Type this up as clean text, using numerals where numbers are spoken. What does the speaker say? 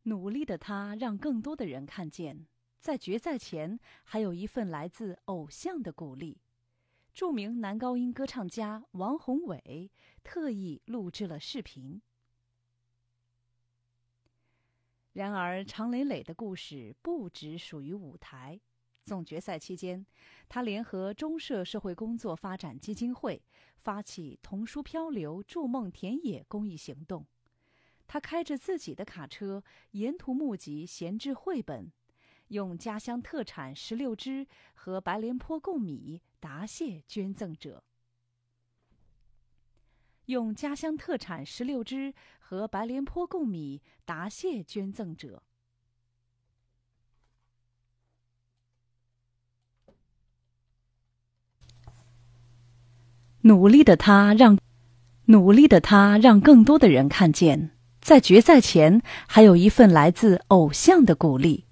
努力的他让更多的人看见，在决赛前还有一份来自偶像的鼓励。著名男高音歌唱家王宏伟特意录制了视频。然而，常磊磊的故事不只属于舞台。总决赛期间，他联合中社社会工作发展基金会，发起童书漂流筑梦田野公益行动。他开着自己的卡车，沿途募集闲置绘本，用家乡特产16只和白莲坡贡米答谢捐赠者。用家乡特产16只和白莲坡贡米答谢捐赠者。努力的他让更多的人看见，在决赛前还有一份来自偶像的鼓励。